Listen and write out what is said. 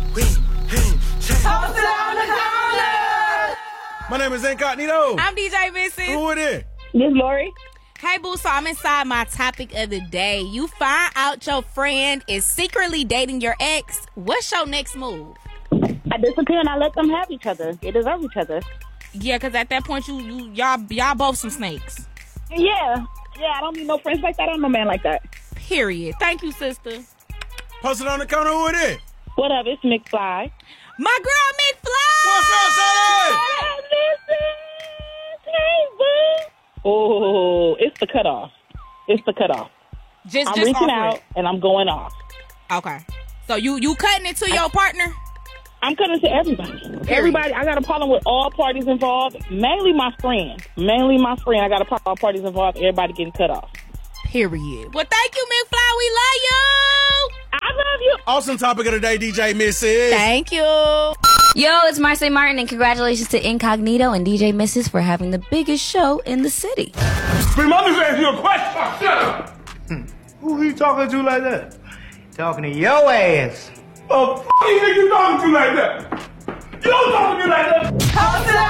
Post it on the corner. My name is Incognito. I'm DJ Missy. Who it is? This Lori. Hey, boo, so I'm inside my topic of the day. You find out your friend is secretly dating your ex. What's your next move? I disappear and I let them have each other. They deserve each other. Yeah, because at that point, y'all both some snakes. Yeah, I don't need no friends like that. I don't know man like that. Period. Thank you, sister. Post it on the corner. Who it is? What up? It's McFly. My girl, McFly! What's up, Shawty? Hey, boo. Oh, it's the cutoff. Just I'm reaching offer out it. and I'm going off. Okay. So you cutting it to your partner? I'm cutting to everybody. Everybody. I got a problem with all parties involved. Mainly my friend. I got a problem with all parties involved. Everybody getting cut off. Period. Well, thank you, McFly. We love you. I love you. Awesome topic of the day, DJ Missy. Thank you. Yo, it's Marcy Martin, and congratulations to Incognito and DJ Mrs. for having the biggest show in the city. Scream, I'm just asking you a question. Shut up. Who he talking to like that? Talking to your ass. Oh, f*** you think you talking to like that? You don't talk to me like that. Post it